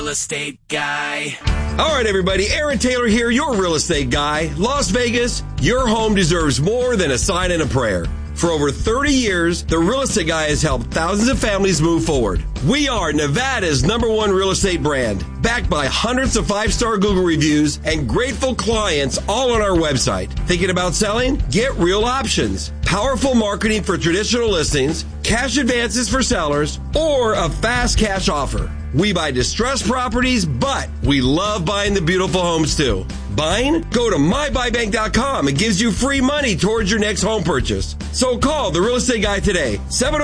Real estate guy. All right, everybody. Aaron Taylor here, your real estate guy. Las Vegas, your home deserves more than a sign and a prayer. For over 30 years, the Real Estate Guy has helped thousands of families move forward. We are Nevada's #1 real estate brand, backed by hundreds of 5-star Google reviews and grateful clients all on our website. Thinking about selling? Get real options. Powerful marketing for traditional listings, cash advances for sellers, or a fast cash offer. We buy distressed properties, but we love buying the beautiful homes too. Buying? Go to mybuybank.com. It gives you free money towards your next home purchase. So call the Real Estate Guy today.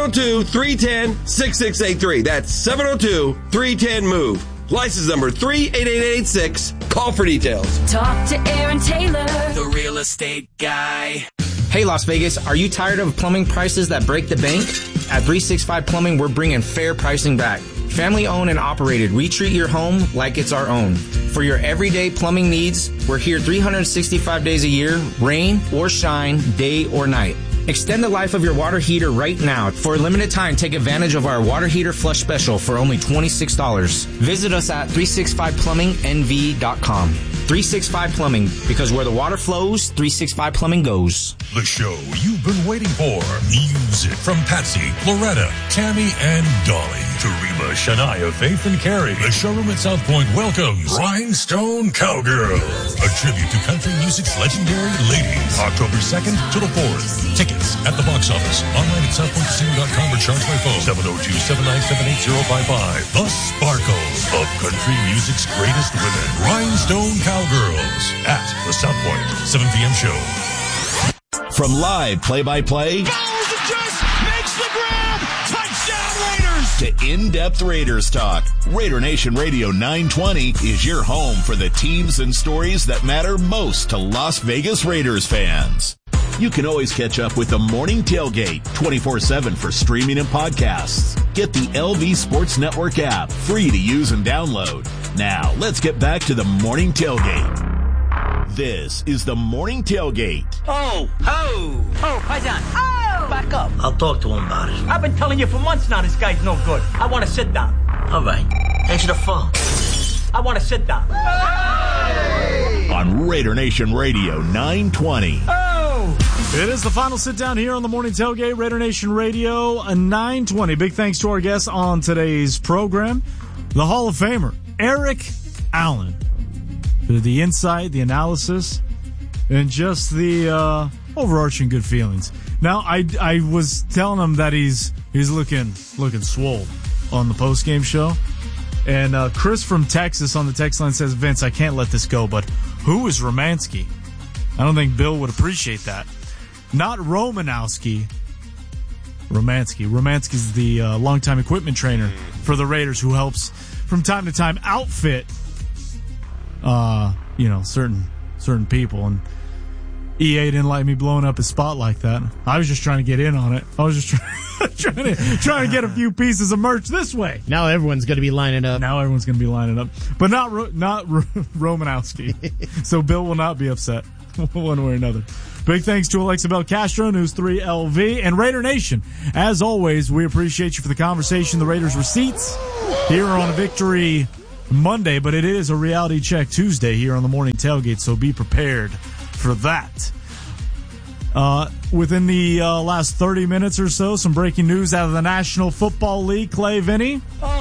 702-310-6683. That's 702-310-MOVE. License number 38886. Call for details. Talk to Aaron Taylor, the Real Estate Guy. Hey, Las Vegas, are you tired of plumbing prices that break the bank? At 365 Plumbing, we're bringing fair pricing back. Family owned and operated, we treat your home like it's our own. For your everyday plumbing needs, we're here 365 days a year, rain or shine, day or night. Extend the life of your water heater right now. For a limited time, take advantage of our water heater flush special for only $26. Visit us at 365plumbingnv.com. 365 Plumbing, because where the water flows, 365 Plumbing goes. The show you've been waiting for. Music from Patsy, Loretta, Tammy, and Dolly. To Reba, Shania, Faith, and Carrie. The showroom at South Point welcomes Rhinestone Cowgirls, a tribute to country music's legendary ladies. October 2nd to the 4th. Tickets at the box office. Online at southpointcasino.com or charge by phone. 702-797-8055. The Sparkles of country music's greatest women. Rhinestone Cowgirls at the South Point 7 p.m. show. From live play-by-play makes the grab. Touchdown Raiders. to in-depth Raiders talk, Raider Nation Radio 920 is your home for the teams and stories that matter most to Las Vegas Raiders fans. You can always catch up with the Morning Tailgate 24/7 for streaming and podcasts. Get the LV Sports Network app, free to use and download. Now, let's get back to the Morning Tailgate. This is the Morning Tailgate. Oh, Paisan. Oh! Back up. I'll talk to him about it. I've been telling you for months now this guy's no good. I want to sit down. All right. Answer the phone. I want to sit down. Hey! On Raider Nation Radio 920. It is the final sit down here on the Morning Tailgate, Raider Nation Radio 920. Big thanks to our guests on today's program, the Hall of Famer, Eric Allen. The insight, the analysis, and just the overarching good feelings. Now, I was telling him that he's looking swole on the postgame show. And Chris from Texas on the text line says, Vince, I can't let this go, but who is Romanski? I don't think Bill would appreciate that. Not Romanowski. Romanski. Romanski's the longtime equipment trainer for the Raiders who helps from time to time outfit certain people, and EA didn't like me blowing up his spot like that. I was just trying to get in on it. I was just trying to get a few pieces of merch this way. Now everyone's going to be lining up. But not Romanowski. So Bill will not be upset one way or another. Big thanks to Alexa Bell Castro, News 3 LV, and Raider Nation. As always, we appreciate you for the conversation. The Raiders receipts here on a Victory Monday, but it is a Reality Check Tuesday here on the Morning Tailgate, so be prepared for that. Within the last 30 minutes or so, some breaking news out of the National Football League. Clay, Vinny?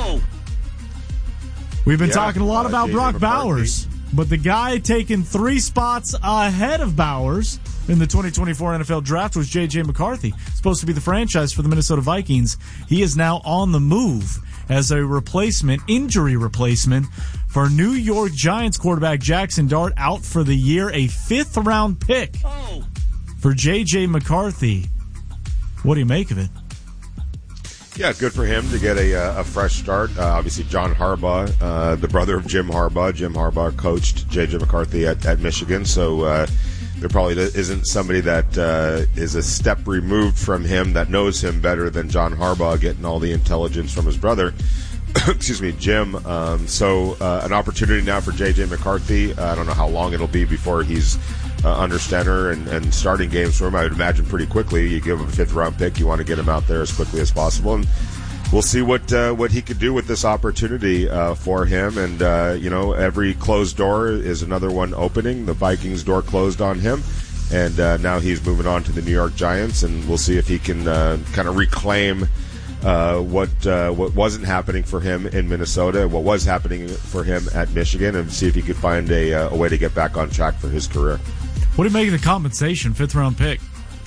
We've been talking a lot about Brock Bowers, but the guy taking 3 spots ahead of Bowers in the 2024 NFL Draft was J.J. McCarthy, supposed to be the franchise for the Minnesota Vikings. He is now on the move as a injury replacement for New York Giants quarterback Jackson Dart, out for the year, a 5th-round pick for J.J. McCarthy. What do you make of it? Yeah, good for him to get a fresh start. Obviously, John Harbaugh, the brother of Jim Harbaugh. Jim Harbaugh coached J.J. McCarthy at Michigan, so there probably isn't somebody that is a step removed from him that knows him better than John Harbaugh, getting all the intelligence from his brother. Excuse me, Jim. So an opportunity now for J.J. McCarthy. I don't know how long it'll be before he's under center and starting games for him. I would imagine pretty quickly. You give him a 5th-round pick, you want to get him out there as quickly as possible. And we'll see what he could do with this opportunity for him. And every closed door is another one opening. The Vikings door closed on him, and now he's moving on to the New York Giants. And we'll see if he can kind of reclaim what wasn't happening for him in Minnesota, what was happening for him at Michigan, and see if he could find a way to get back on track for his career. What do you make of the compensation, 5th-round pick?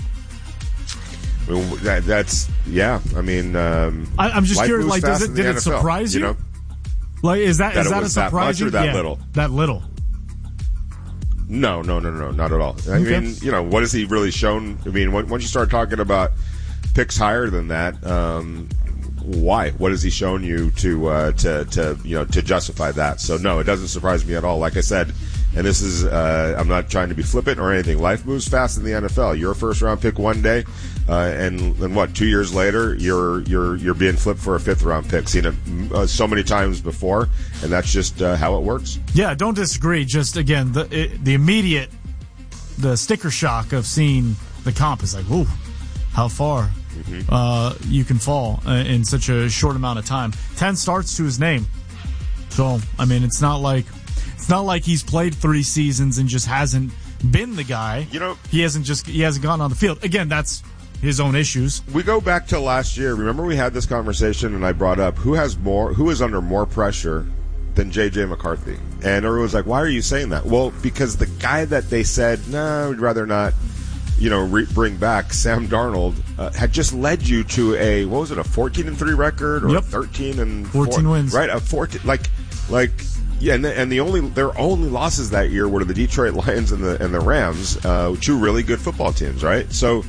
That's I mean, I'm just curious. Like, did it surprise you? Like, is that a surprise? Or that little? That little. No, not at all. I mean, what has he really shown? I mean, once you start talking about picks higher than that, why? What has he shown you to justify that? So no, it doesn't surprise me at all. Like I said, and this is I'm not trying to be flippant or anything. Life moves fast in the NFL. You're a first-round pick one day, and what? 2 years later, you're being flipped for a 5th-round pick. Seen it so many times before, and that's just how it works. Yeah, don't disagree. Just again, the immediate, the sticker shock of seeing the comp is like, whoa, how far you can fall in such a short amount of time. 10 starts to his name, so I mean, it's not like he's played 3 seasons and just hasn't been the guy. He hasn't gone on the field. Again, that's his own issues. We go back to last year. Remember, we had this conversation, and I brought up who is under more pressure than J.J. McCarthy, and everyone's like, "Why are you saying that?" Well, because the guy that they said, "No, we'd rather not." Bring back Sam Darnold had just led you to a 14-3 record or 13-14 wins, right? A 14 and their only losses that year were to the Detroit Lions and the Rams, 2 really good football teams, right? So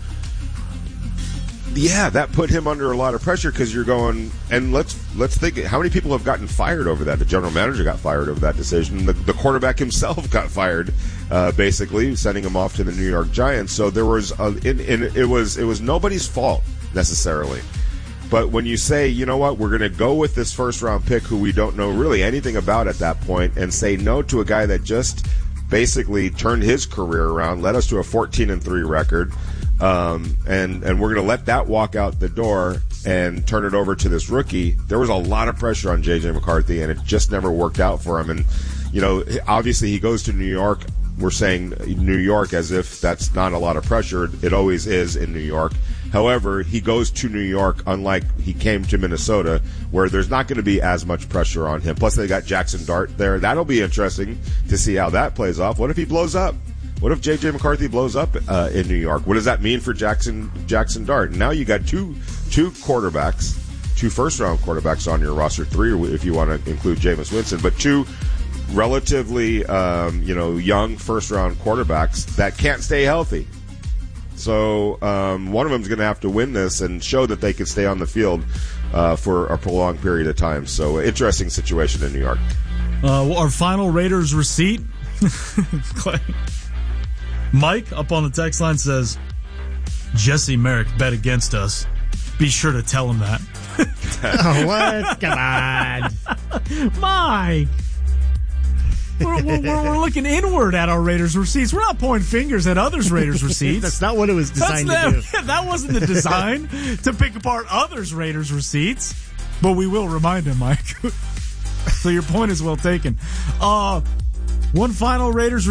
that put him under a lot of pressure because you're going, and let's think, how many people have gotten fired over that? The general manager got fired over that decision. The quarterback himself got fired, basically sending him off to the New York Giants. So there was it was nobody's fault necessarily. But when you say, you know what, we're going to go with this first-round pick who we don't know really anything about at that point and say no to a guy that just basically turned his career around, led us to a 14-3 record, and we're going to let that walk out the door and turn it over to this rookie, there was a lot of pressure on J.J. McCarthy, and it just never worked out for him. And, obviously he goes to New York. We're saying New York as if that's not a lot of pressure. It always is in New York. However, he goes to New York, unlike he came to Minnesota, where there's not going to be as much pressure on him. Plus, they got Jackson Dart there. That'll be interesting to see how that plays off. What if he blows up? What if J.J. McCarthy blows up in New York? What does that mean for Jackson Dart? Now you got two quarterbacks, 2 first-round quarterbacks on your roster, 3 if you want to include Jameis Winston, but 2 relatively young first-round quarterbacks that can't stay healthy. So one of them is going to have to win this and show that they can stay on the field for a prolonged period of time. So interesting situation in New York. Our final Raiders receipt. Mike up on the text line says, Jesse Merrick bet against us. Be sure to tell him that. Oh, what? Come on. Mike. We're looking inward at our Raiders receipts. We're not pointing fingers at others' Raiders receipts. That's not what it was designed to do. That wasn't the design to pick apart others' Raiders receipts. But we will remind him, Mike. So your point is well taken. One final Raiders